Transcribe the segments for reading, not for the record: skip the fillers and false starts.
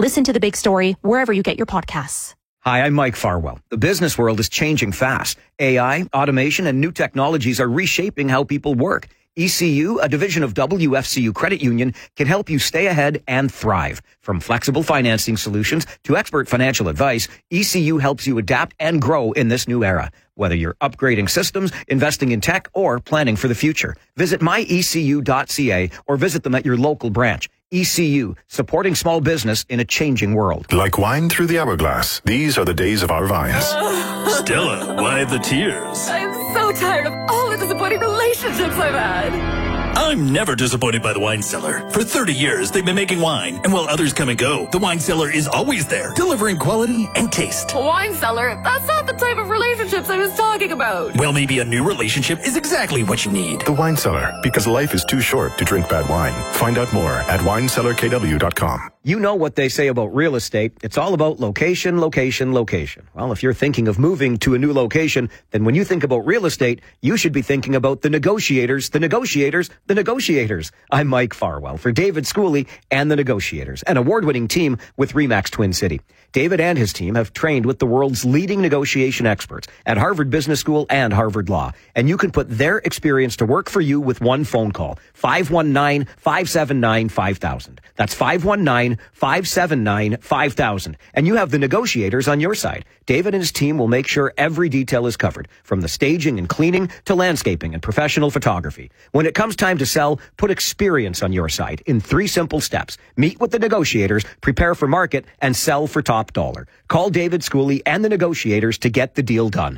Listen to The Big Story wherever you get your podcasts. Hi, I'm Mike Farwell. The business world is changing fast. AI, automation, and new technologies are reshaping how people work. ECU, a division of WFCU Credit Union, can help you stay ahead and thrive. From flexible financing solutions to expert financial advice, ECU helps you adapt and grow in this new era. Whether you're upgrading systems, investing in tech, or planning for the future, visit myecu.ca or visit them at your local branch. ECU, supporting small business in a changing world. Like wine through the hourglass, these are the days of our vines. Stella, why the tears? I'm so tired of all the disappointing relationships I've had. I'm never disappointed by the Wine Cellar. For 30 years, they've been making wine, and while others come and go, the Wine Cellar is always there, delivering quality and taste. Wine cellar? That's not the type of relationships I was talking about. Well, maybe a new relationship is exactly what you need. The Wine Cellar, because life is too short to drink bad wine. Find out more at winecellarkw.com. You know what they say about real estate. It's all about location, location, location. Well, if you're thinking of moving to a new location, then when you think about real estate, you should be thinking about the Negotiators, the Negotiators, the Negotiators. I'm Mike Farwell for David Schooley and the Negotiators, an award-winning team with RE/MAX Twin City. David and his team have trained with the world's leading negotiation experts at Harvard Business School and Harvard Law. And you can put their experience to work for you with one phone call. 519-579-5000. That's 519-579-5000. And you have the Negotiators on your side. David and his team will make sure every detail is covered, from the staging and cleaning to landscaping and professional photography. When it comes time to sell, put experience on your side in 3 simple steps. Meet with the Negotiators, prepare for market, and sell for top dollar. Call David Schooley and the Negotiators to get the deal done.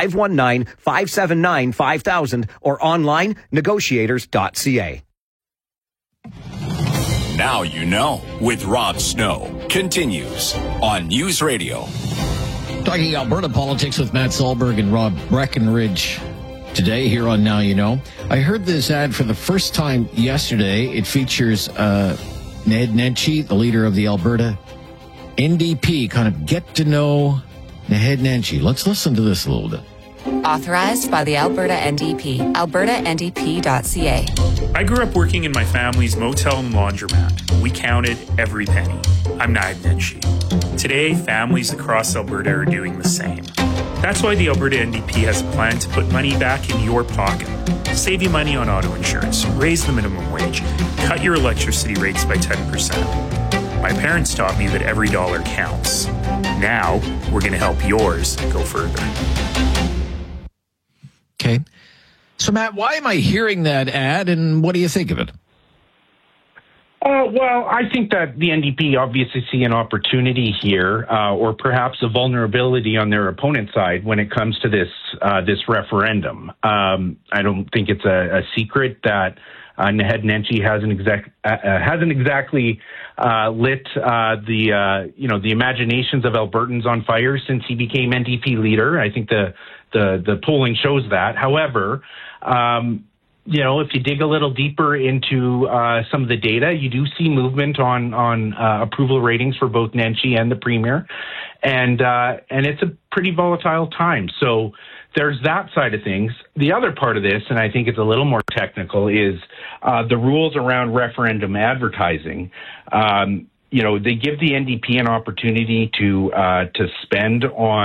519-579-5000 or online negotiators.ca. Now you know with Rob Snow continues on News Radio. Talking Alberta politics with Matt Solberg and Rob Breckenridge today here on Now You Know. I heard this ad for the first time yesterday. It features Ned Nenshi, the leader of the Alberta NDP. Kind of get to know Ned Nenshi. Let's listen to this a little bit. Authorized by the Alberta NDP. albertandp.ca. I grew up working in my family's motel and laundromat. We counted every penny. I'm Ned Nenshi. Today, families across Alberta are doing the same. That's why the Alberta NDP has a plan to put money back in your pocket. Save you money on auto insurance, raise the minimum wage, cut your electricity rates by 10%. My parents taught me that every dollar counts. Now, we're going to help yours go further. Okay. So, Matt, why am I hearing that ad, and what do you think of it? Well, I think that the NDP obviously see an opportunity here, or perhaps a vulnerability on their opponent's side when it comes to this referendum. I don't think it's a secret that Ned Nenshi hasn't exactly lit the imaginations of Albertans on fire since he became NDP leader. I think the polling shows that. However, if you dig a little deeper into some of the data, you do see movement on approval ratings for both Nenshi and the Premier, and it's a pretty volatile time. So there's that side of things. The other part of this, and I think it's a little more technical, is the rules around referendum advertising. They give the NDP an opportunity to spend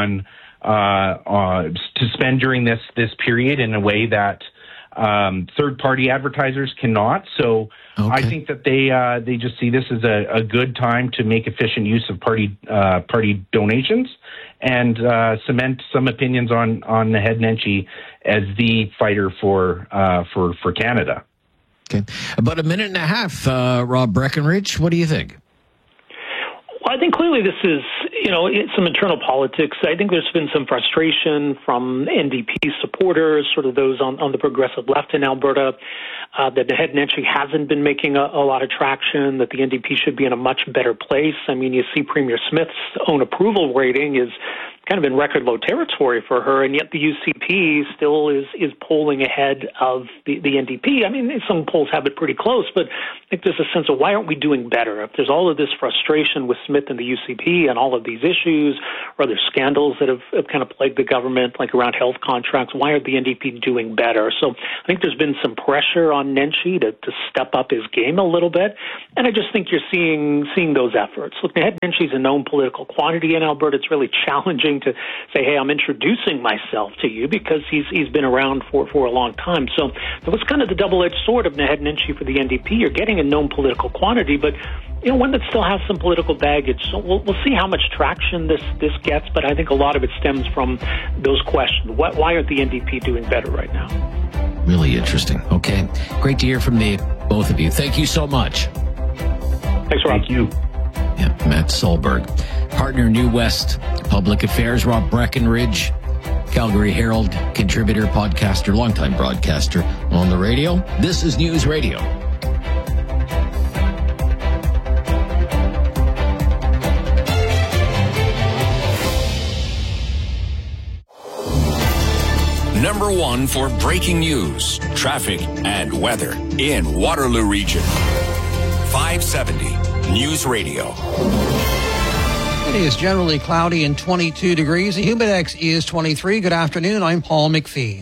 during this period in a way that third-party advertisers cannot. So okay. I think that they just see this as a good time to make efficient use of party donations and cement some opinions on Ned Nenshi as the fighter for Canada. Okay, about a minute and a half, Rob Breckenridge. What do you think? Well, I think clearly this is, it's some internal politics. I think there's been some frustration from NDP supporters, sort of those on the progressive left in Alberta, that Ned Nenshi hasn't been making a lot of traction, that the NDP should be in a much better place. I mean, you see Premier Smith's own approval rating is kind of in record low territory for her, and yet the UCP still is polling ahead of the NDP. I mean, some polls have it pretty close, but I think there's a sense of why aren't we doing better? If there's all of this frustration with Smith and the UCP and all of these issues or other scandals that have kind of plagued the government, like around health contracts, why aren't the NDP doing better? So I think there's been some pressure on Nenshi to step up his game a little bit, and I just think you're seeing those efforts. Look, Naheed Nenshi's a known political quantity in Alberta. It's really challenging to say, hey, I'm introducing myself to you, because he's been around for a long time. So that was kind of the double-edged sword of Naheed Nenshi for the NDP. You're getting a known political quantity, but one that still has some political baggage. So we'll see how much traction this gets, but I think a lot of it stems from those questions. Why aren't the NDP doing better right now? Really interesting. Okay. Great to hear from the both of you. Thank you so much. Thanks, Rob. Thank you. Yeah, Matt Solberg. Partner, New West Public Affairs. Rob Breckenridge, Calgary Herald contributor, podcaster, longtime broadcaster on the radio. This is News Radio. Number one for breaking news, traffic, and weather in Waterloo Region. 570 News Radio. It is generally cloudy and 22 degrees. The Humidex is 23. Good afternoon. I'm Paul McPhee.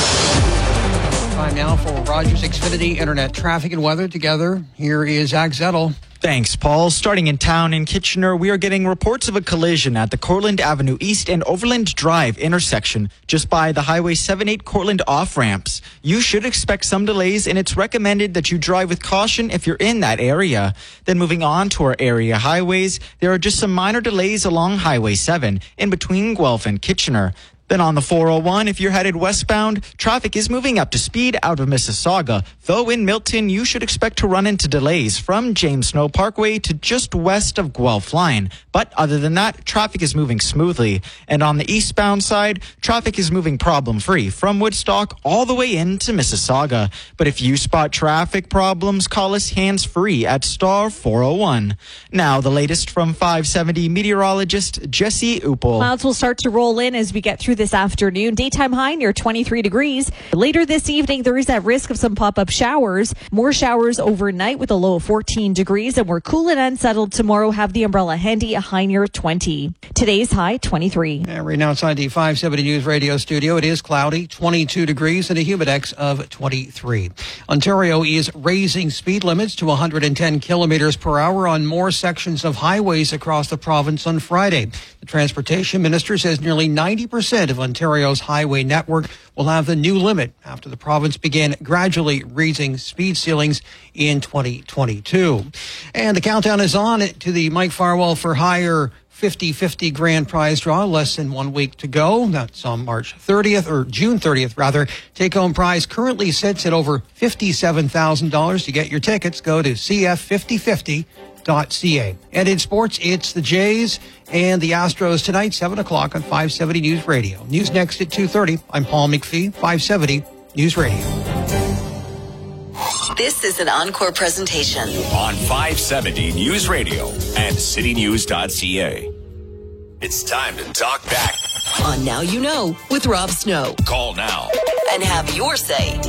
Time now for Rogers Xfinity Internet traffic and weather. Together, here is Zach Zettel. Thanks, Paul. Starting in town in Kitchener, we are getting reports of a collision at the Cortland Avenue East and Overland Drive intersection just by the Highway 78 Cortland off-ramps. You should expect some delays, and it's recommended that you drive with caution if you're in that area. Then moving on to our area highways, there are just some minor delays along Highway 7 in between Guelph and Kitchener. Then on the 401, if you're headed westbound, traffic is moving up to speed out of Mississauga, though in Milton, you should expect to run into delays from James Snow Parkway to just west of Guelph Line. But other than that, traffic is moving smoothly. And on the eastbound side, traffic is moving problem-free from Woodstock all the way into Mississauga. But if you spot traffic problems, call us hands-free at star 401. Now, the latest from 570 meteorologist Jesse Uppel. Clouds will start to roll in as we get through this afternoon. Daytime high near 23 degrees. Later this evening, there is that risk of some pop-up showers. More showers overnight with a low of 14 degrees. And we're cool and unsettled tomorrow. Have the umbrella handy, a high near 20. Today's high, 23. Yeah, right now outside the 570 News Radio studio, it is cloudy, 22 degrees and a Humidex of 23. Ontario is raising speed limits to 110 kilometers per hour on more sections of highways across the province on Friday. The Transportation Minister says nearly 90% of Ontario's highway network will have the new limit after the province began gradually raising speed ceilings in 2022. And the countdown is on to the Mike Farwell for Hire 50-50 grand prize draw. Less than 1 week to go. That's on March 30th, or June 30th, rather. Take-home prize currently sits at over $57,000. To get your tickets, go to cf5050.ca. And in sports, it's the Jays and the Astros tonight, 7 o'clock on 570 News Radio. News next at 2:30. I'm Paul McPhee, 570 News Radio. This is an encore presentation on 570 News Radio and citynews.ca. It's time to talk back on Now You Know with Rob Snow. Call now and have your say.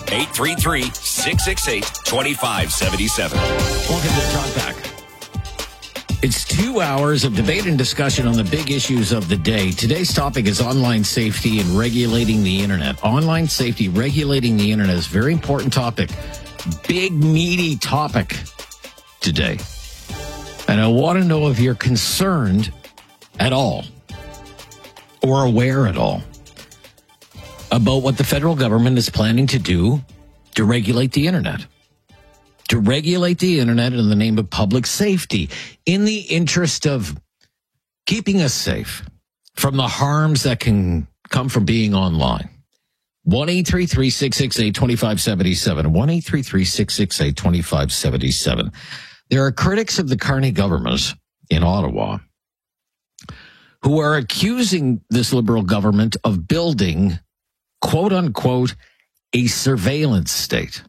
1-833-668-2577. Welcome to Talk Back. It's 2 hours of debate and discussion on the big issues of the day. Today's topic is online safety and regulating the internet. Online safety, regulating the internet is a very important topic. Big, meaty topic today. And I want to know if you're concerned at all or aware at all about what the federal government is planning to do to regulate the internet. To regulate the internet in the name of public safety, in the interest of keeping us safe from the harms that can come from being online. 1-833-668-2577. 1-833-668-2577. There are critics of the Carney government in Ottawa who are accusing this Liberal government of building, quote unquote, a surveillance state.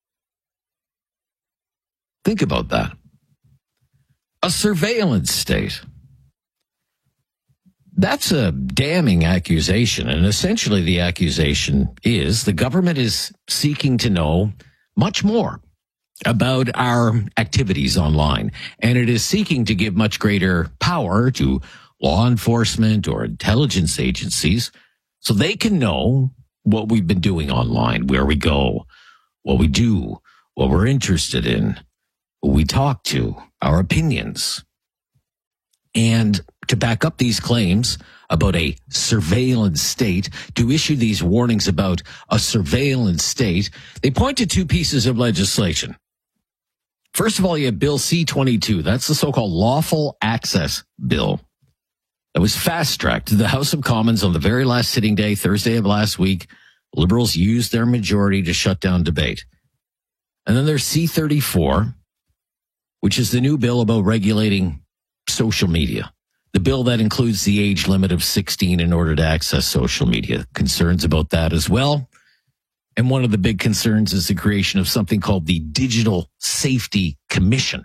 Think about that. A surveillance state. That's a damning accusation. And essentially the accusation is the government is seeking to know much more about our activities online. And it is seeking to give much greater power to law enforcement or intelligence agencies so they can know what we've been doing online, where we go, what we do, what we're interested in, who we talk to, our opinions. And to back up these claims about a surveillance state, to issue these warnings about a surveillance state, they point to two pieces of legislation. First of all, you have Bill C-22. That's the so-called Lawful Access Bill. That was fast-tracked to the House of Commons on the very last sitting day, Thursday of last week. Liberals used their majority to shut down debate. And then there's C-34, which is the new bill about regulating social media. The bill that includes the age limit of 16 in order to access social media. Concerns about that as well. And one of the big concerns is the creation of something called the Digital Safety Commission.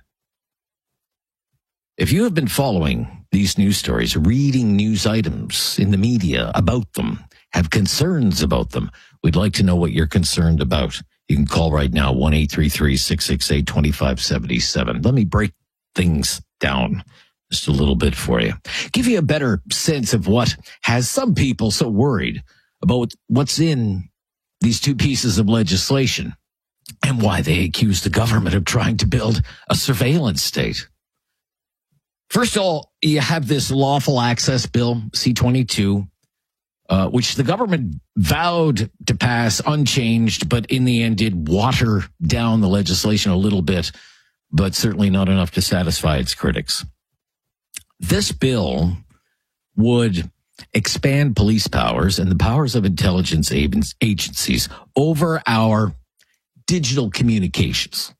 If you have been following these news stories, reading news items in the media about them, have concerns about them, we'd like to know what you're concerned about. You can call right now, 1-833-668-2577. Let me break things down just a little bit for you. Give you a better sense of what has some people so worried about what's in these two pieces of legislation and why they accuse the government of trying to build a surveillance state. First of all, you have this Lawful Access Bill, C-22, which the government vowed to pass unchanged, but in the end did water down the legislation a little bit, but certainly not enough to satisfy its critics. This bill would expand police powers and the powers of intelligence agencies over our digital communications.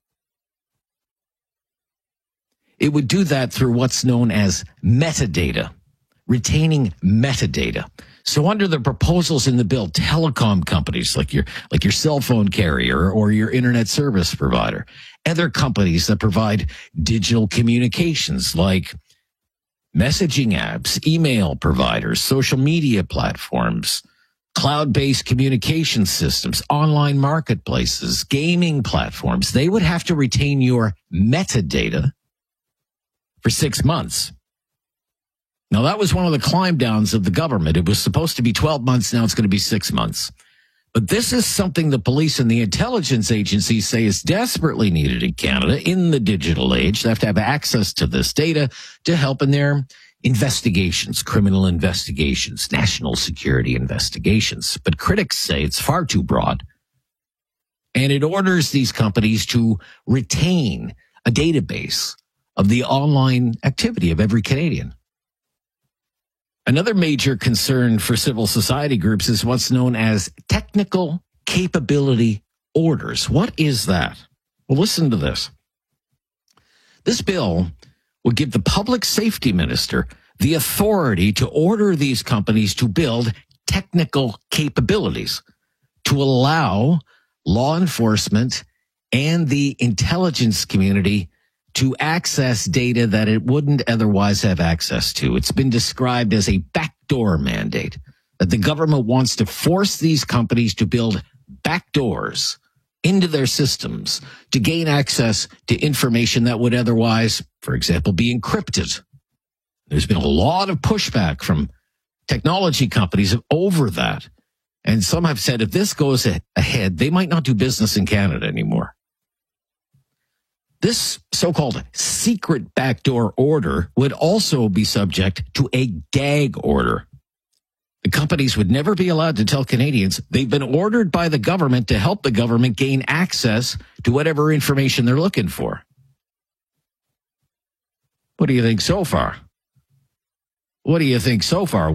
It would do that through what's known as metadata, retaining metadata. So under the proposals in the bill, telecom companies like your cell phone carrier or your internet service provider, other companies that provide digital communications like messaging apps, email providers, social media platforms, cloud-based communication systems, online marketplaces, gaming platforms, they would have to retain your metadata for 6 months. Now, that was one of the climb downs of the government. It was supposed to be 12 months. Now it's going to be 6 months. But this is something the police and the intelligence agencies say is desperately needed in Canada in the digital age. They have to have access to this data to help in their investigations, criminal investigations, national security investigations. But critics say it's far too broad. And it orders these companies to retain a database of the online activity of every Canadian. Another major concern for civil society groups is what's known as technical capability orders. What is that? Well, listen to this. This bill will give the public safety minister the authority to order these companies to build technical capabilities to allow law enforcement and the intelligence community to access data that it wouldn't otherwise have access to. It's been described as a backdoor mandate, that the government wants to force these companies to build backdoors into their systems to gain access to information that would otherwise, for example, be encrypted. There's been a lot of pushback from technology companies over that. And some have said if this goes ahead, they might not do business in Canada anymore. This so-called secret backdoor order would also be subject to a gag order. The companies would never be allowed to tell Canadians they've been ordered by the government to help the government gain access to whatever information they're looking for. What do you think so far? What do you think so far?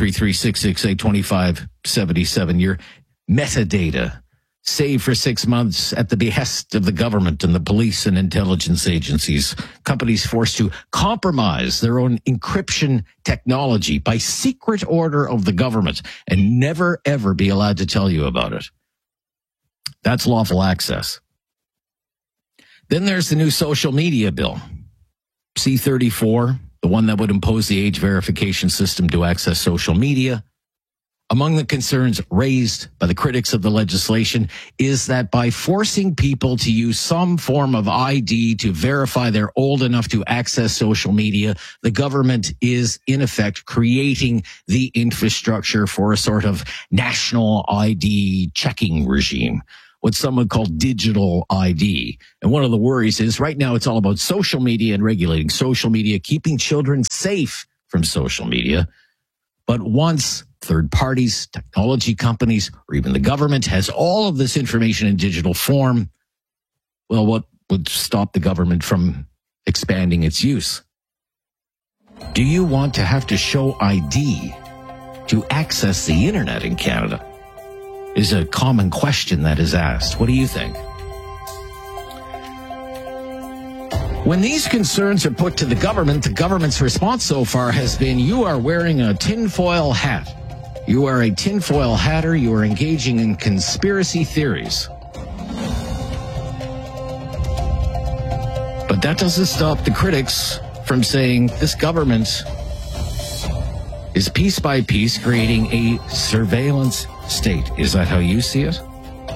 1-833-668-2577. Your metadata saved for 6 months at the behest of the government and the police and intelligence agencies. Companies forced to compromise their own encryption technology by secret order of the government and never, ever be allowed to tell you about it. That's lawful access. Then there's the new social media bill, C-34, the the one that would impose the age verification system to access social media. Among the concerns raised by the critics of the legislation is that by forcing people to use some form of ID to verify they're old enough to access social media, the government is, in effect, creating the infrastructure for a sort of national ID checking regime, what some would call digital ID. And one of the worries is right now it's all about social media and regulating social media, keeping children safe from social media. But once third parties, technology companies, or even the government has all of this information in digital form, well, what would stop the government from expanding its use? Do you want to have to show ID to access the internet in Canada? Is a common question that is asked. What do you think? When these concerns are put to the government's response so far has been, you are wearing a tinfoil hat. You are a tinfoil hatter. You are engaging in conspiracy theories. But that doesn't stop the critics from saying this government is piece by piece creating a surveillance state. Is that how you see it?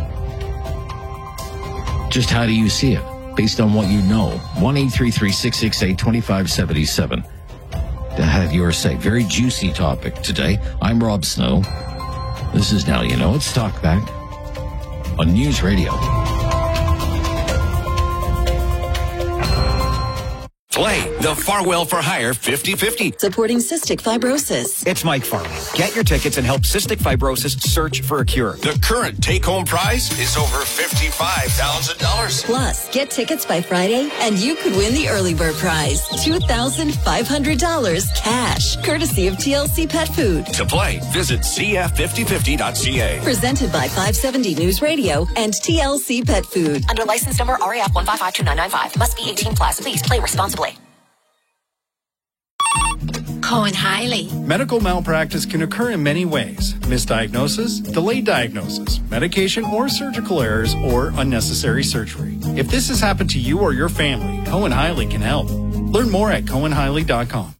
Just how do you see it? Based on what you know. 1-833-668-2577 to have your say. Very juicy topic today. I'm Rob Snow. This is Now You Know. It's Talk Back on News Radio. Play the Farwell for Hire 50-50. Supporting cystic fibrosis. It's Mike Farwell. Get your tickets and help cystic fibrosis search for a cure. The current take-home prize is over $55,000. Plus, get tickets by Friday and you could win the early bird prize, $2,500 cash, courtesy of TLC Pet Food. To play, visit cf5050.ca. Presented by 570 News Radio and TLC Pet Food. Under license number RAF 1552995. Must be 18 plus. Please play responsibly. Cohen Hiley. Medical malpractice can occur in many ways. Misdiagnosis, delayed diagnosis, medication or surgical errors, or unnecessary surgery. If this has happened to you or your family, Cohen Hiley can help. Learn more at CohenHiley.com.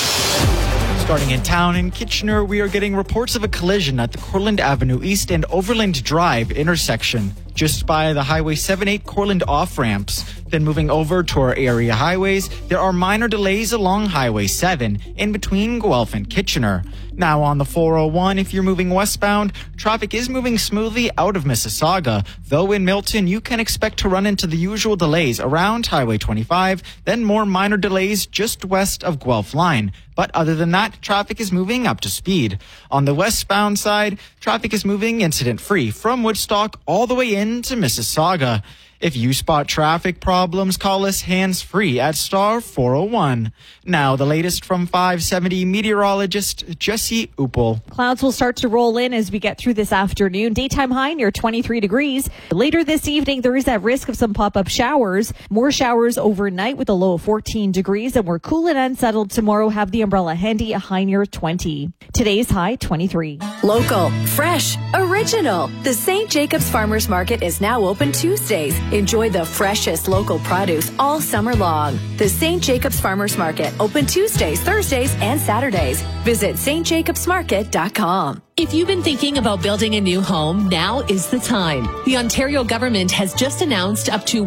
Starting in town in Kitchener, we are getting reports of a collision at the Courland Avenue East and Overland Drive intersection, just by the Highway 78 Courland off-ramps. Then moving over to our area highways, there are minor delays along Highway 7 in between Guelph and Kitchener. Now on the 401, if you're moving westbound, traffic is moving smoothly out of Mississauga, though in Milton you can expect to run into the usual delays around Highway 25, then more minor delays just west of Guelph Line. But other than that, traffic is moving up to speed. On the westbound side, traffic is moving incident-free from Woodstock all the way into Mississauga. If you spot traffic problems, call us hands-free at star 401. Now, the latest from 570 meteorologist Jesse Uppel. Clouds will start to roll in as we get through this afternoon. Daytime high near 23 degrees. Later this evening, there is that risk of some pop-up showers. More showers overnight with a low of 14 degrees. And we're cool and unsettled tomorrow. Have the umbrella handy, a high near 20. Today's high, 23. Local, fresh, original. The St. Jacobs Farmers Market is now open Tuesdays. Enjoy the freshest local produce all summer long. The St. Jacobs Farmers Market, open Tuesdays, Thursdays, and Saturdays. Visit stjacobsmarket.com. If you've been thinking about building a new home, now is the time. The Ontario government has just announced up to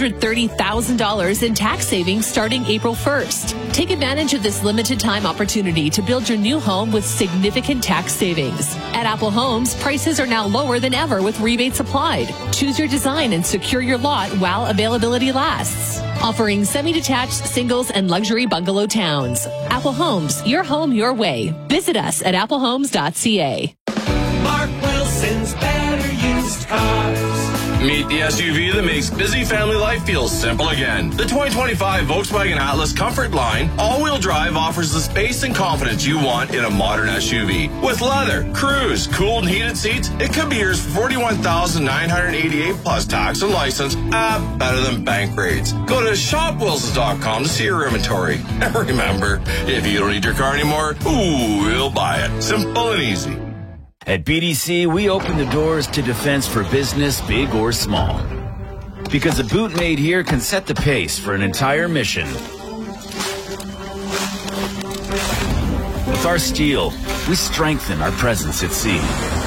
$130,000 in tax savings starting April 1st. Take advantage of this limited time opportunity to build your new home with significant tax savings. At Apple Homes, prices are now lower than ever with rebates applied. Choose your design and secure your lot while availability lasts. Offering semi-detached, singles, and luxury bungalow towns. Apple Homes, your home your way. Visit us at applehomes.ca. Mark Wilson's Better Used Cars. Meet the SUV that makes busy family life feel simple again. The 2025 Volkswagen Atlas Comfort Line all-wheel drive offers the space and confidence you want in a modern SUV. With leather, cruise, cooled and heated seats, it could be yours for $41,988 plus tax and license. Better than bank rates. Go to shopwilsons.com to see your inventory. And remember, if you don't need your car anymore, we'll buy it. Simple and easy. At BDC, we open the doors to defense for business, big or small. Because a boot made here can set the pace for an entire mission. With our steel, we strengthen our presence at sea.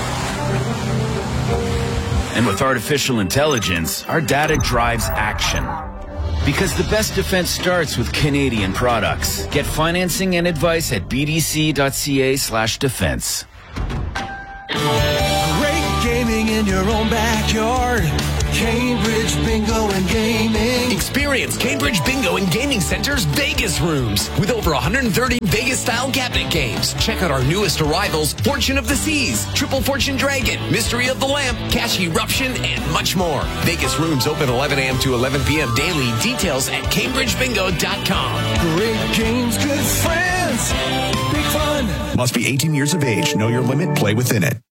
And with artificial intelligence, our data drives action. Because the best defense starts with Canadian products. Get financing and advice at bdc.ca/defense. Great gaming in your own backyard. Cambridge Bingo and Gaming. Experience Cambridge Bingo and Gaming Center's Vegas rooms with over 130 Vegas-style cabinet games. Check out our newest arrivals, Fortune of the Seas, Triple Fortune Dragon, Mystery of the Lamp, Cash Eruption, and much more. Vegas rooms open 11 a.m. to 11 p.m. daily. Details at CambridgeBingo.com. Great games, good friends, big fun. Must be 18 years of age. Know your limit. Play within it.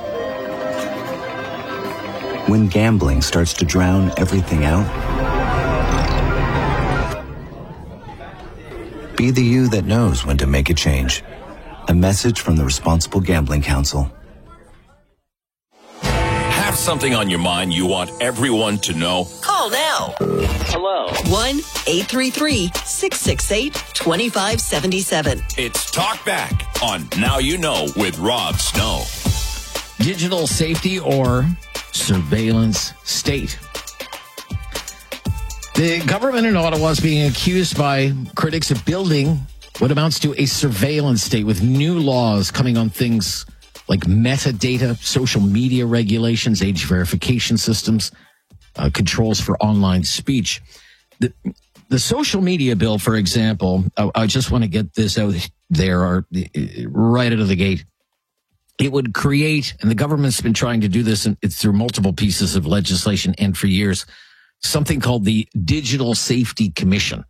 When gambling starts to drown everything out, be the you that knows when to make a change. A message from the Responsible Gambling Council. Have something on your mind you want everyone to know? Call now. Hello. 1-833-668-2577. It's Talk Back on Now You Know with Rob Snow. Digital safety or surveillance state. The government in Ottawa is being accused by critics of building what amounts to a surveillance state with new laws coming on things like metadata, social media regulations, age verification systems, controls for online speech. The social media bill, for example, I just want to get this out there right out of the gate. It would create, and the government's been trying to do this through multiple pieces of legislation and for years, something called the Digital Safety Commission.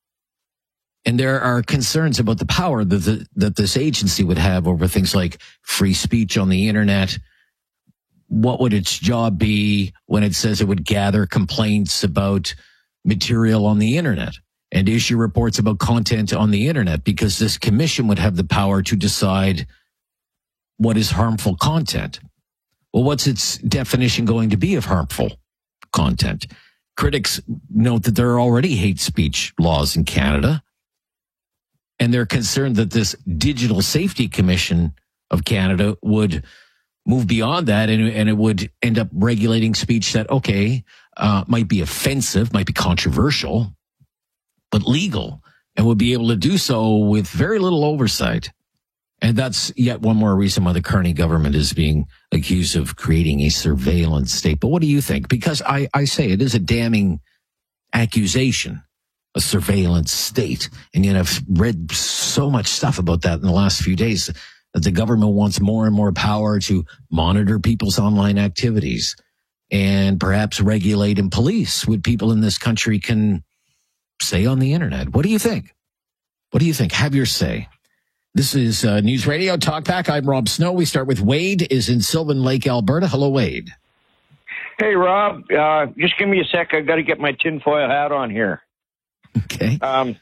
And there are concerns about the power that this agency would have over things like free speech on the internet. What would its job be when it says it would gather complaints about material on the internet and issue reports about content on the internet? Because this commission would have the power to decide what is harmful content. Well, what's its definition going to be of harmful content? Critics note that there are already hate speech laws in Canada, and they're concerned that this Digital Safety Commission of Canada would move beyond that, and it would end up regulating speech that, might be offensive, might be controversial, but legal, and would be able to do so with very little oversight. And that's yet one more reason why the Carney government is being accused of creating a surveillance state. But what do you think? Because I say it is a damning accusation, a surveillance state. And yet I've read so much stuff about that in the last few days, that the government wants more and more power to monitor people's online activities and perhaps regulate and police what people in this country can say on the internet. What do you think? What do you think? Have your say. This is News Radio Talk Back. I'm Rob Snow. We start with Wade is in Sylvan Lake, Alberta. Hello, Wade. Hey, Rob. Just give me a sec. I got to get my tinfoil hat on here. Okay.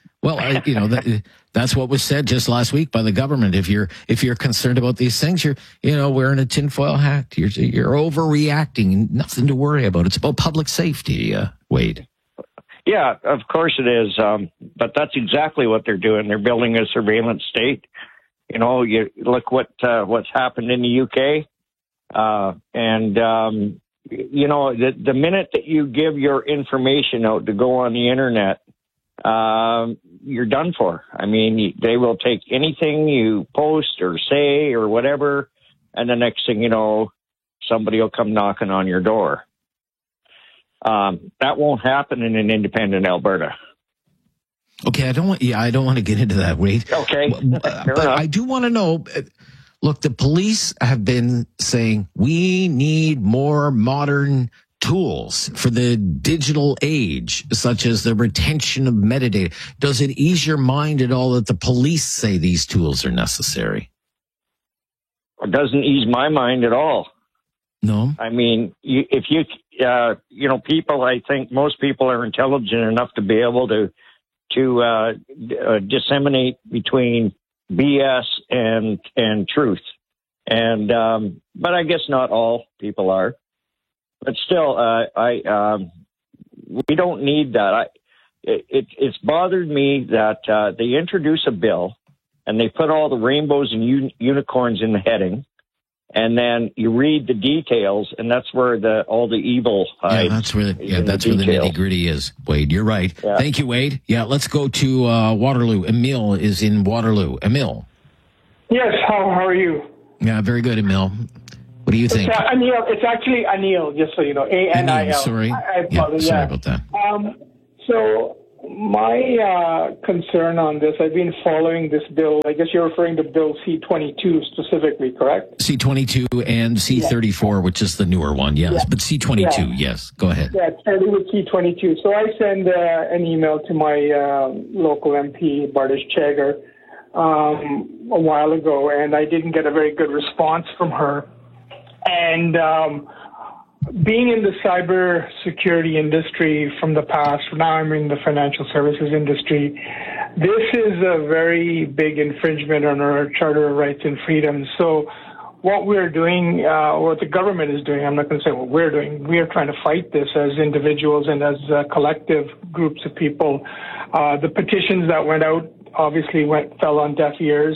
That's what was said just last week by the government. If you're concerned about these things, you're wearing a tinfoil hat. You're overreacting. Nothing to worry about. It's about public safety, Wade. Yeah, of course it is. But that's exactly what they're doing. They're building a surveillance state. You look what's happened in the UK. The minute that you give your information out to go on the internet, you're done for. I mean, they will take anything you post or say or whatever, and the next thing you know, somebody will come knocking on your door. That won't happen in an independent Alberta. Okay, I don't want to get into that, Wade. Okay, but I do want to know. Look, the police have been saying we need more modern tools for the digital age, such as the retention of metadata. Does it ease your mind at all that the police say these tools are necessary? It doesn't ease my mind at all. No. I mean, people, I think most people are intelligent enough to be able to disseminate between BS and truth. But I guess not all people are. But still, we don't need that. It's bothered me that they introduce a bill and they put all the rainbows and unicorns in the heading. And then you read the details, and that's where all the evil hides. That's where the nitty gritty is. Wade, you're right. Yeah. Thank you, Wade. Yeah, let's go to Waterloo. Emil is in Waterloo. Emil. Yes. How are you? Yeah, very good, Emil. What do you think? Anil. It's actually Anil, just so you know. A-N-I-L. Sorry. Sorry about that. So my concern on this, I've been following this bill. I guess you're referring to Bill C-22 specifically, correct? C-22 and C-34, which is the newer one, yes. But C-22, yes. Go ahead. Yeah, starting with C-22. So I send an email to my local MP, Bardish Chagger, a while ago, and I didn't get a very good response from her. And being in the cyber security industry from the past, now I'm in the financial services industry, this is a very big infringement on our Charter of Rights and Freedoms. So what we're doing, what the government is doing, I'm not going to say what we're doing, we are trying to fight this as individuals and as collective groups of people. The petitions that went out obviously fell on deaf ears.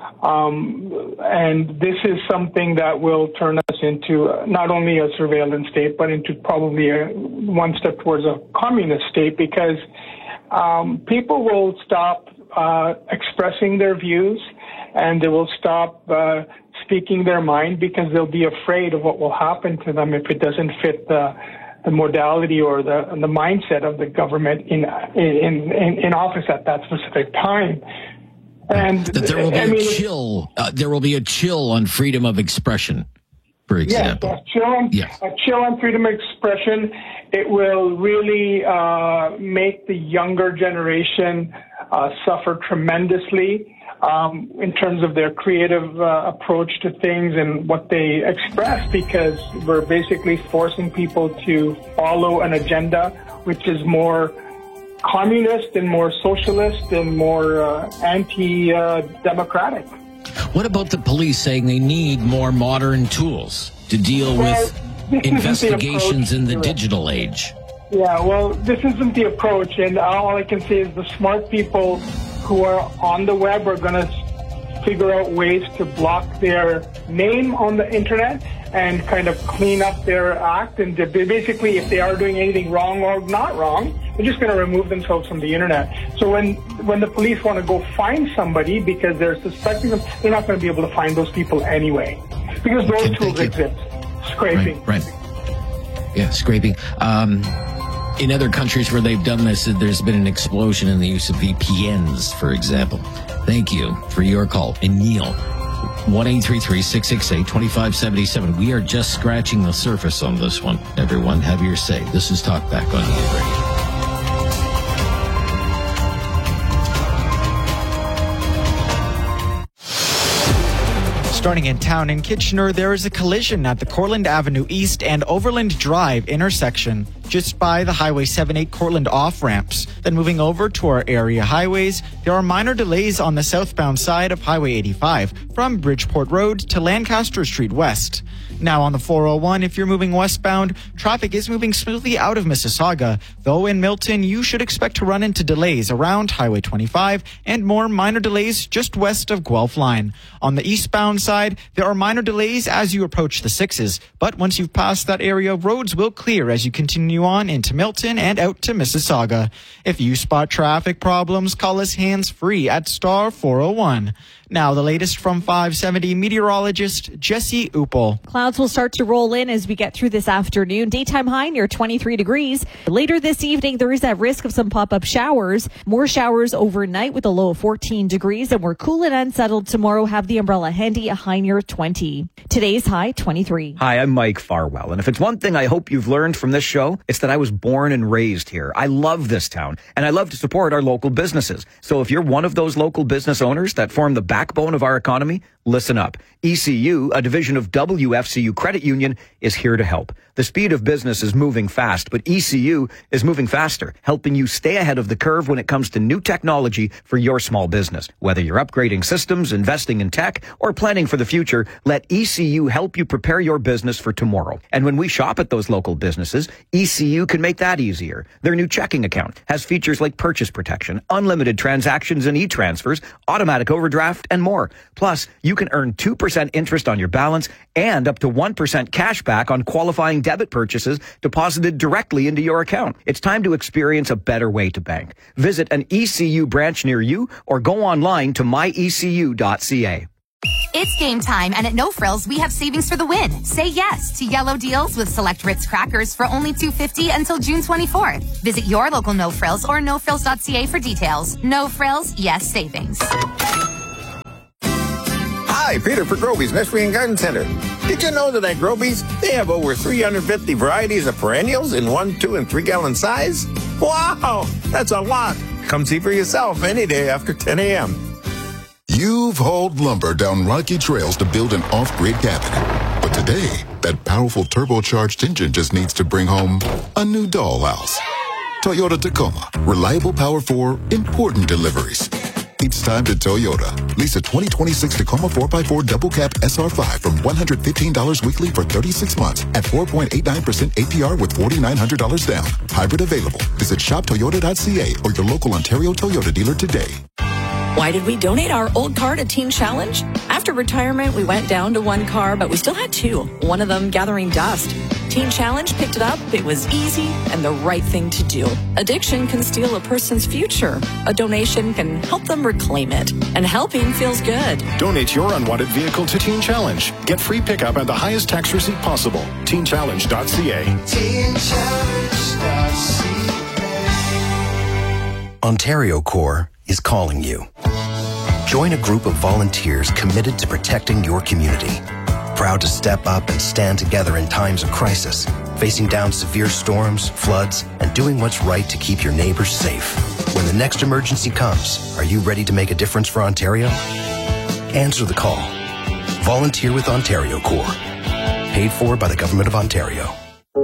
And this is something that will turn us into not only a surveillance state, but into probably one step towards a communist state, because people will stop expressing their views, and they will stop speaking their mind because they'll be afraid of what will happen to them if it doesn't fit the modality or the mindset of the government in office at that specific time. And that there will be a chill. There will be a chill on freedom of expression, for example. Yes, a chill on freedom of expression. It will really make the younger generation suffer tremendously in terms of their creative approach to things and what they express, because we're basically forcing people to follow an agenda which is more communist and more socialist and more anti-democratic. What about the police saying they need more modern tools to deal with investigations in the digital age? Yeah, well, this isn't the approach, and all I can say is the smart people who are on the web are going to figure out ways to block their name on the internet and kind of clean up their act. And basically, if they are doing anything wrong or not wrong, they're just going to remove themselves from the internet. So when the police want to go find somebody because they're suspecting them, they're not going to be able to find those people anyway, because those tools exist. Scraping. Right. Yeah, scraping. In other countries where they've done this, there's been an explosion in the use of VPNs, for example. Thank you for your call. And Neil, 1-833-668-2577. We are just scratching the surface on this one. Everyone, have your say. This is Talkback on News Radio. Starting in town in Kitchener, there is a collision at the Cortland Avenue East and Overland Drive intersection, just by the Highway 78 Cortland off-ramps. Then moving over to our area highways, there are minor delays on the southbound side of Highway 85 from Bridgeport Road to Lancaster Street West. Now on the 401, if you're moving westbound, traffic is moving smoothly out of Mississauga, though in Milton, you should expect to run into delays around Highway 25 and more minor delays just west of Guelph Line. On the eastbound side, there are minor delays as you approach the 6s, but once you've passed that area, roads will clear as you continue on into Milton and out to Mississauga. If you spot traffic problems, call us hands-free at star 401. Now, the latest from 570 meteorologist Jesse Uppel. Clouds will start to roll in as we get through this afternoon. Daytime high near 23 degrees. Later this evening, there is that risk of some pop-up showers. More showers overnight with a low of 14 degrees. And we're cool and unsettled tomorrow. Have the umbrella handy, a high near 20. Today's high, 23. Hi, I'm Mike Farwell. And if it's one thing I hope you've learned from this show, it's that I was born and raised here. I love this town, and I love to support our local businesses. So if you're one of those local business owners that form the backbone of our economy, listen up. ECU, a division of WFCU Credit Union, is here to help. The speed of business is moving fast, but ECU is moving faster, helping you stay ahead of the curve when it comes to new technology for your small business. Whether you're upgrading systems, investing in tech, or planning for the future, let ECU help you prepare your business for tomorrow. And when we shop at those local businesses, ECU ECU can make that easier. Their new checking account has features like purchase protection, unlimited transactions and e-transfers, automatic overdraft, and more. Plus, you can earn 2% interest on your balance and up to 1% cash back on qualifying debit purchases deposited directly into your account. It's time to experience a better way to bank. Visit an ECU branch near you or go online to myecu.ca. It's game time, and at No Frills, we have savings for the win. Say yes to yellow deals with select Ritz crackers for only $2.50 until June 24th. Visit your local No Frills or nofrills.ca for details. No Frills, yes savings. Hi, Peter for Groby's Nursery and Garden Center. Did you know that at Groby's, they have over 350 varieties of perennials in 1, 2, and 3 gallon size? Wow, that's a lot. Come see for yourself any day after 10 a.m. You've hauled lumber down rocky trails to build an off-grid cabin. But today, that powerful turbocharged engine just needs to bring home a new dollhouse. Toyota Tacoma. Reliable power for important deliveries. It's time to Toyota. Lease a 2026 Tacoma 4x4 double cab SR5 from $115 weekly for 36 months at 4.89% APR with $4,900 down. Hybrid available. Visit shoptoyota.ca or your local Ontario Toyota dealer today. Why did we donate our old car to Teen Challenge? After retirement, we went down to one car, but we still had two, one of them gathering dust. Teen Challenge picked it up. It was easy and the right thing to do. Addiction can steal a person's future. A donation can help them reclaim it. And helping feels good. Donate your unwanted vehicle to Teen Challenge. Get free pickup and the highest tax receipt possible. TeenChallenge.ca. TeenChallenge.ca. Ontario Corps is calling you. Join a group of volunteers committed to protecting your community. Proud to step up and stand together in times of crisis, facing down severe storms, floods, and doing what's right to keep your neighbors safe. When the next emergency comes, are you ready to make a difference for Ontario? Answer the call. Volunteer with Ontario Corps. Paid for by the Government of Ontario.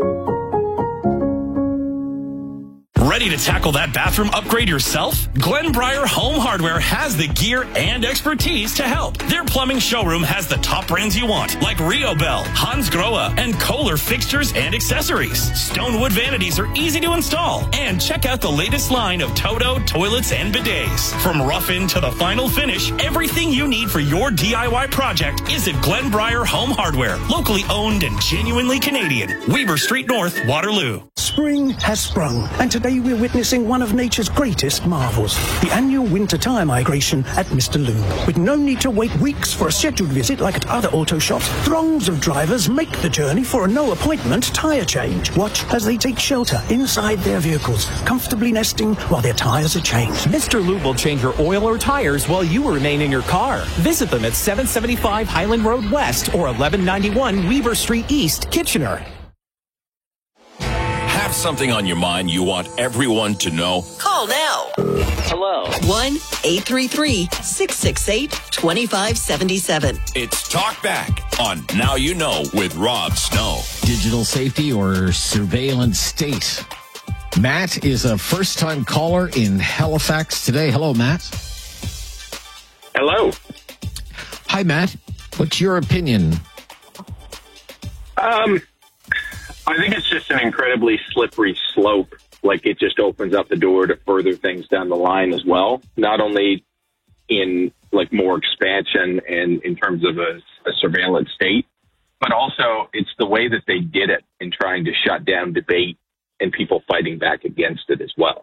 Ready to tackle that bathroom upgrade yourself? Glenbriar Home Hardware has the gear and expertise to help. Their plumbing showroom has the top brands you want, like Rio Bell, Hans Grohe, and Kohler fixtures and accessories. Stonewood vanities are easy to install. And check out the latest line of Toto toilets and bidets. From rough-in to the final finish, everything you need for your DIY project is at Glenbriar Home Hardware. Locally owned and genuinely Canadian. Weber Street North, Waterloo. Spring has sprung, and today we're witnessing one of nature's greatest marvels, the annual winter tire migration at Mr. Lube. With no need to wait weeks for a scheduled visit like at other auto shops, throngs of drivers make the journey for a no-appointment tire change. Watch as they take shelter inside their vehicles, comfortably nesting while their tires are changed. Mr. Lube will change your oil or tires while you remain in your car. Visit them at 775 Highland Road West or 1191 Weber Street East, Kitchener. Have something on your mind you want everyone to know? Call now. Hello. 1-833-668-2577. It's Talk Back on Now You Know with Rob Snow. Digital safety or surveillance state. Matt is a first-time caller in Halifax today. Hello, Matt. Hello. Hi, Matt. What's your opinion? I think it's just an incredibly slippery slope. Like, it just opens up the door to further things down the line as well. Not only in, like, more expansion and in terms of a surveillance state, but also it's the way that they did it in trying to shut down debate and people fighting back against it as well.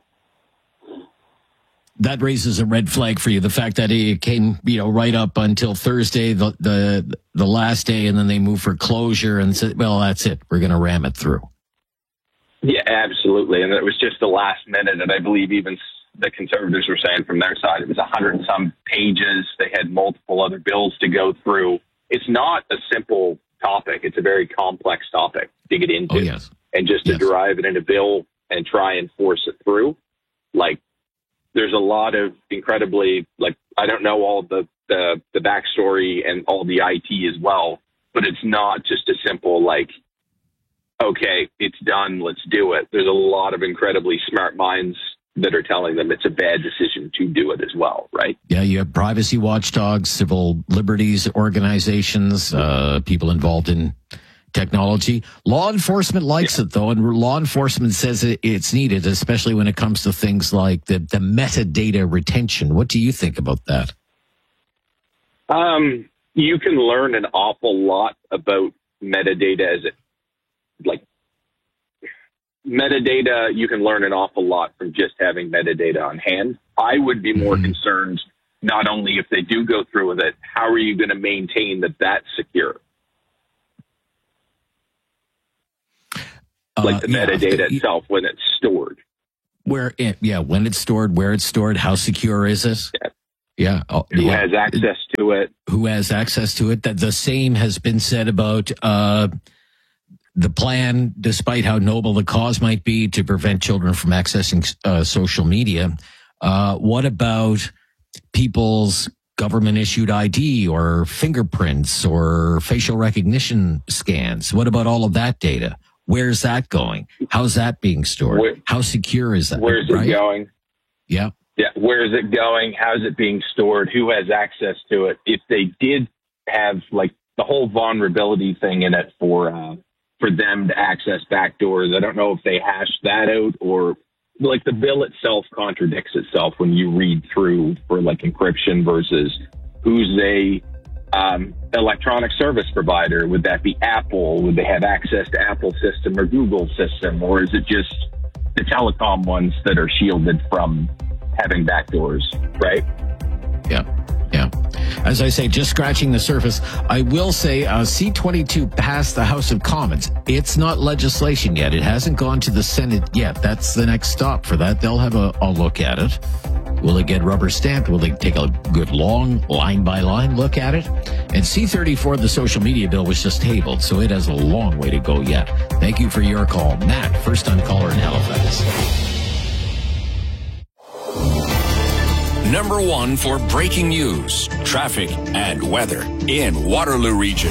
That raises a red flag for you. The fact that it came, right up until Thursday, the last day, and then they moved for closure and said, well, that's it. We're going to ram it through. Yeah, absolutely. And it was just the last minute. And I believe even the Conservatives were saying from their side, it was 100 and some pages. They had multiple other bills to go through. It's not a simple topic. It's a very complex topic to get into. Oh, yes. And just to derive it in a bill and try and force it through, like, there's a lot of incredibly, like, I don't know all the backstory and all the IT as well, but it's not just a simple, like, okay, it's done, let's do it. There's a lot of incredibly smart minds that are telling them it's a bad decision to do it as well, right? Yeah, you have privacy watchdogs, civil liberties organizations, people involved in technology. Law enforcement likes it, though, and law enforcement says it's needed, especially when it comes to things like the metadata retention. What do you think about that? You can learn an awful lot about metadata metadata, you can learn an awful lot from just having metadata on hand. I would be more concerned not only if they do go through with it, how are you going to maintain that that's secure? Like the metadata itself when it's stored. When it's stored, where it's stored, how secure is it? Yeah. Who has access to it? Who has access to it? That the same has been said about the plan, despite how noble the cause might be, to prevent children from accessing social media. What about people's government-issued ID or fingerprints or facial recognition scans? What about all of that data? Where's that going? How's that being stored? How secure is that? Where's it going? Yeah. Yeah. Where is it going? How's it being stored? Who has access to it? If they did have like the whole vulnerability thing in it for them to access backdoors, I don't know if they hashed that out or like the bill itself contradicts itself when you read through for like encryption versus who's a electronic service provider. Would that be Apple? Would they have access to Apple system or Google system? Or is it just the telecom ones that are shielded from having backdoors, right? Yeah. As I say, just scratching the surface. I will say C-22 passed the House of Commons. It's not legislation yet. It hasn't gone to the Senate yet. That's the next stop for that. They'll have a look at it. Will it get rubber stamped? Will they take a good long line-by-line look at it? And C-34, the social media bill, was just tabled, so it has a long way to go yet. Thank you for your call. Matt, first-time caller in Halifax. Number one for breaking news, traffic, and weather in Waterloo Region.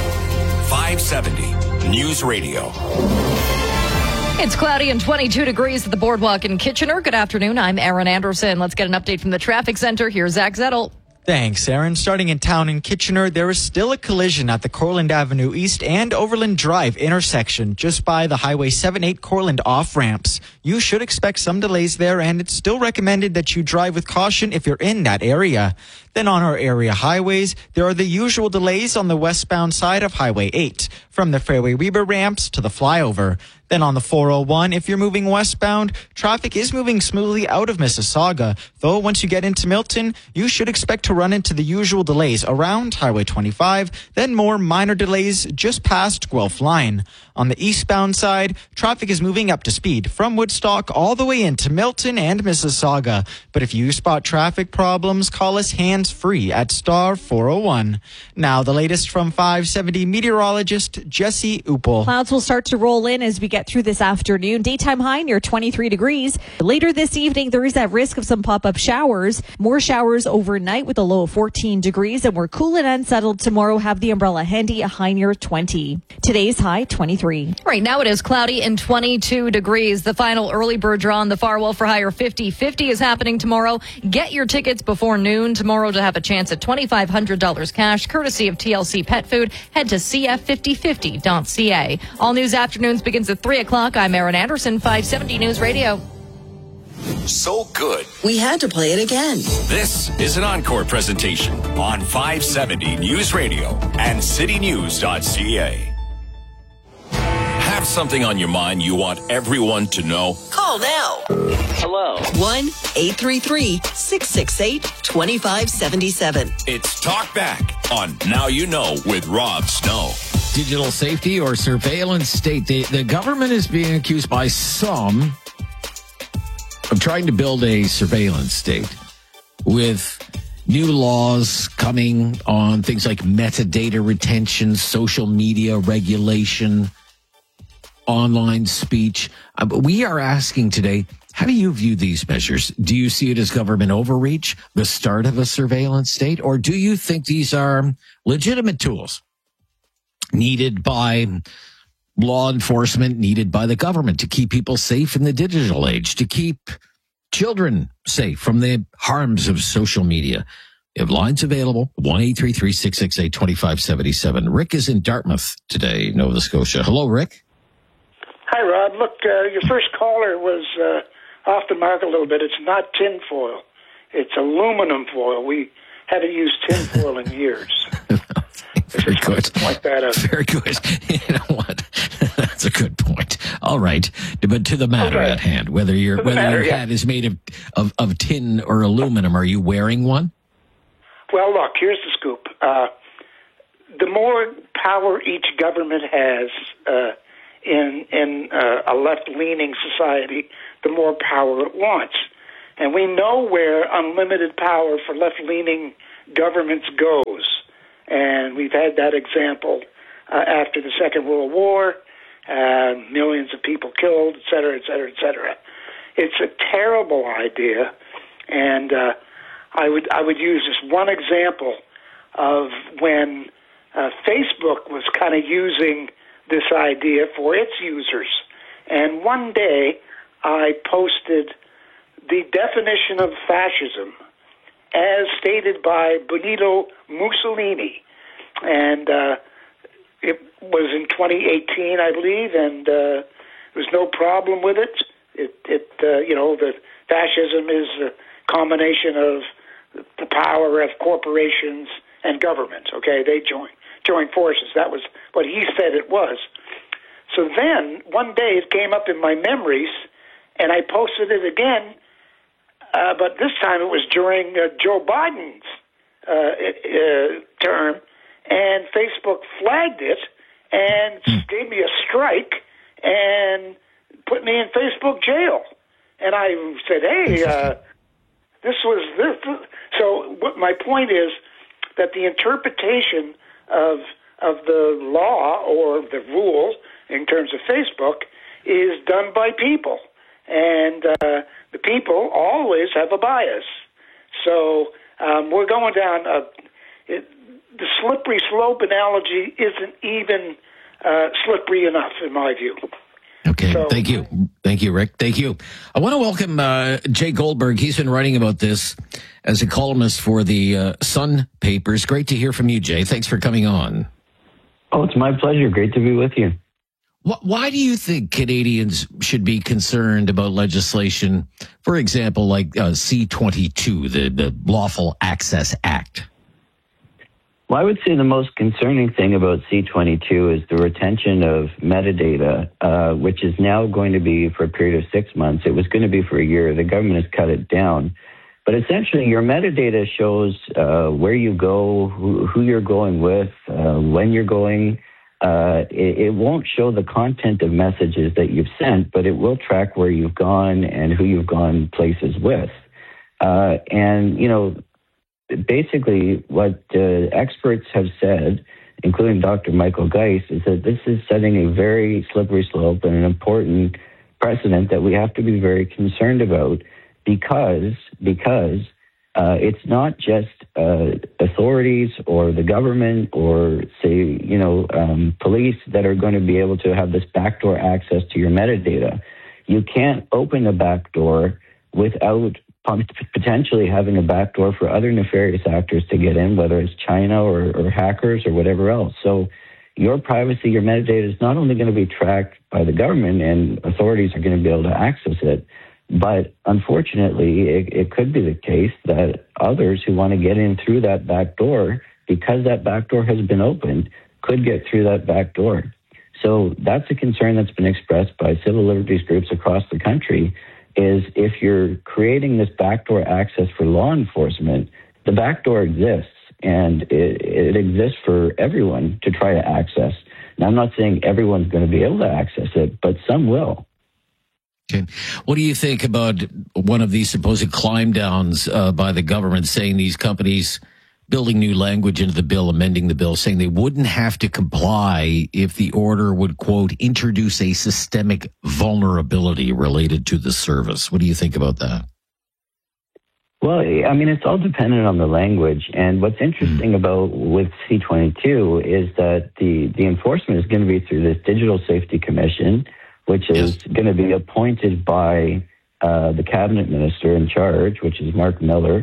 570 News Radio. It's cloudy and 22 degrees at the Boardwalk in Kitchener. Good afternoon. I'm Erin Anderson. Let's get an update from the traffic center. Here's Zach Zettel. Thanks, Aaron. Starting in town in Kitchener, there is still a collision at the Courland Avenue East and Overland Drive intersection just by the Highway 78 Courland off-ramps. You should expect some delays there, and it's still recommended that you drive with caution if you're in that area. Then on our area highways, there are the usual delays on the westbound side of Highway 8, from the Fairway Weber ramps to the flyover. Then on the 401, if you're moving westbound, traffic is moving smoothly out of Mississauga, though once you get into Milton, you should expect to run into the usual delays around Highway 25, then more minor delays just past Guelph Line. On the eastbound side, traffic is moving up to speed from Woodstock all the way into Milton and Mississauga. But if you spot traffic problems, call us hands-free at star 401. Now, the latest from 570 meteorologist Jesse Uppel. Clouds will start to roll in as we get through this afternoon. Daytime high near 23 degrees. Later this evening, there is that risk of some pop-up showers. More showers overnight with a low of 14 degrees. And we're cool and unsettled tomorrow. Have the umbrella handy, a high near 20. Today's high, 23. Right now it is cloudy and 22 degrees. The final early bird draw on the Farwell for Hire 50/50 is happening tomorrow. Get your tickets before noon tomorrow to have a chance at $2,500 cash, courtesy of TLC Pet Food. Head to cf5050.ca. All news afternoons begins at 3 o'clock. I'm Erin Anderson, 570 News Radio. So good. We had to play it again. This is an encore presentation on 570 News Radio and citynews.ca. Have something on your mind you want everyone to know? Call now. Hello. 1-833-668-2577. It's Talk Back on Now You Know with Rob Snow. Digital safety or surveillance state. The government is being accused by some of trying to build a surveillance state with new laws coming on things like metadata retention, social media regulation, online speech. We are asking today, how do you view these measures? Do you see it as government overreach, the start of a surveillance state, or do you think these are legitimate tools needed by law enforcement, needed by the government to keep people safe in the digital age, to keep children safe from the harms of social media? You have lines available, 1-833-668-2577. Rick is in Dartmouth today, Nova Scotia. Hello, Rick. Hi, Rob. Look, your first caller was off the mark a little bit. It's not tin foil. It's aluminum foil. We haven't used tin foil in years. Very good. Point that out. Very good. You know what? That's a good point. All right. But to the matter at hand, whether your hat is made of tin or aluminum, are you wearing one? Well, look, here's the scoop. The more power each government has in a left-leaning society, the more power it wants. And we know where unlimited power for left-leaning governments goes. And we've had that example after the Second World War, millions of people killed, et cetera, et cetera, et cetera. It's a terrible idea, and I would use just one example of when Facebook was kind of using this idea for its users. And one day I posted the definition of fascism as stated by Benito Mussolini. And it was in 2018, I believe, and there was no problem with it. The fascism is a combination of the power of corporations and government. Okay, they join forces. That was what he said it was. So then, one day it came up in my memories, and I posted it again, but this time it was during Joe Biden's term, and Facebook flagged it and gave me a strike and put me in Facebook jail. And I said, hey, this was this. So what my point is that the interpretation of the law or the rule in terms of Facebook is done by people. And the people always have a bias. So we're going down the slippery slope analogy isn't even slippery enough, in my view. Okay, so, thank you. Thank you, Rick. Thank you. I want to welcome Jay Goldberg. He's been writing about this as a columnist for the Sun papers. Great to hear from you, Jay. Thanks for coming on. Oh, it's my pleasure. Great to be with you. Why do you think Canadians should be concerned about legislation, for example, like C-22, the Lawful Access Act? Well, I would say the most concerning thing about C-22 is the retention of metadata, which is now going to be for a period of 6 months. It was going to be for a year. The government has cut it down. But essentially, your metadata shows where you go, who you're going with, when you're going. It won't show the content of messages that you've sent, but it will track where you've gone and who you've gone places with. And, you know, basically what experts have said, including Dr. Michael Geist, is that this is setting a very slippery slope and an important precedent that we have to be very concerned about because it's not just authorities or the government or, say, police that are going to be able to have this backdoor access to your metadata. You can't open a backdoor without potentially having a backdoor for other nefarious actors to get in, whether it's China or hackers or whatever else. So your privacy, your metadata is not only going to be tracked by the government and authorities are going to be able to access it, but unfortunately, it could be the case that others who want to get in through that back door, because that back door has been opened, could get through that back door. So that's a concern that's been expressed by civil liberties groups across the country, is if you're creating this backdoor access for law enforcement, the backdoor exists, and it exists for everyone to try to access. Now, I'm not saying everyone's going to be able to access it, but some will. Okay. What do you think about one of these supposed climb downs by the government saying these companies building new language into the bill, amending the bill, saying they wouldn't have to comply if the order would, quote, introduce a systemic vulnerability related to the service? What do you think about that? Well, I mean, it's all dependent on the language. And what's interesting about with C-22 is that the enforcement is going to be through this Digital Safety Commission, which is going to be appointed by the cabinet minister in charge, which is Mark Miller.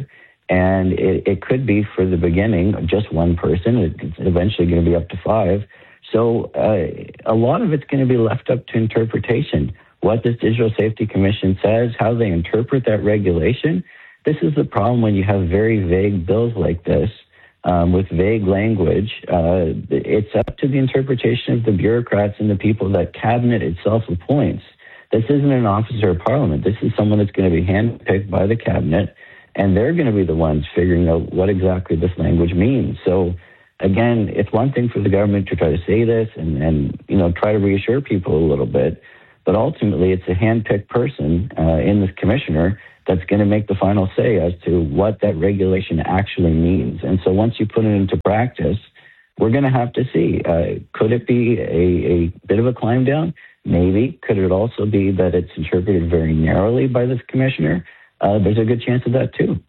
And it could be, for the beginning, just one person. It's eventually going to be up to 5. So a lot of it's going to be left up to interpretation. What this Digital Safety Commission says, how they interpret that regulation. This is the problem when you have very vague bills like this with vague language. It's up to the interpretation of the bureaucrats and the people that Cabinet itself appoints. This isn't an officer of Parliament. This is someone that's going to be handpicked by the Cabinet, and they're going to be the ones figuring out what exactly this language means. So, again, it's one thing for the government to try to say this and try to reassure people a little bit, but ultimately it's a handpicked person in this commissioner that's going to make the final say as to what that regulation actually means. And so once you put it into practice, we're going to have to see. Could it be a bit of a climb down? Maybe. Could it also be that it's interpreted very narrowly by this commissioner? There's a good chance of that, too.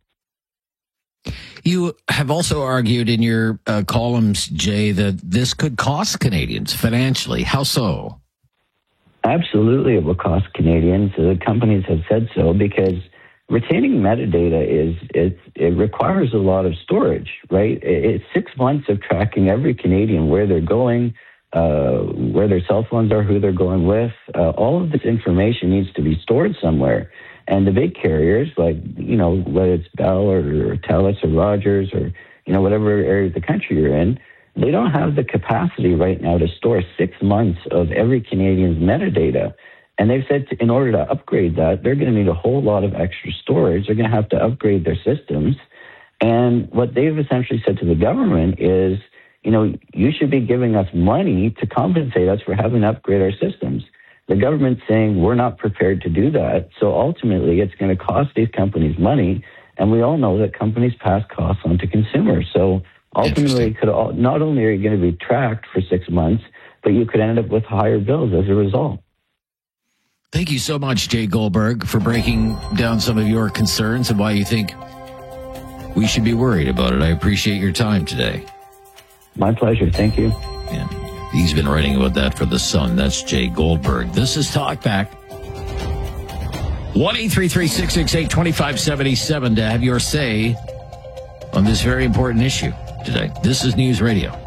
You have also argued in your columns, Jay, that this could cost Canadians financially. How so? Absolutely, it will cost Canadians. The companies have said so because retaining metadata it requires a lot of storage, right? It's 6 months of tracking every Canadian, where they're going, where their cell phones are, who they're going with. All of this information needs to be stored somewhere. And the big carriers, like, whether it's Bell or TELUS or Rogers or, whatever area of the country you're in, they don't have the capacity right now to store 6 months of every Canadian's metadata. And they've said in order to upgrade that, they're going to need a whole lot of extra storage. They're going to have to upgrade their systems. And what they've essentially said to the government is, you should be giving us money to compensate us for having to upgrade our systems. The government's saying we're not prepared to do that. So ultimately, it's going to cost these companies money. And we all know that companies pass costs on to consumers. So ultimately, not only are you going to be tracked for 6 months, but you could end up with higher bills as a result. Thank you so much, Jay Goldberg, for breaking down some of your concerns and why you think we should be worried about it. I appreciate your time today. My pleasure. Thank you. Yeah. He's been writing about that for The Sun. That's Jay Goldberg. This is Talkback. 1-833-668-2577 to have your say on this very important issue today. This is News Radio.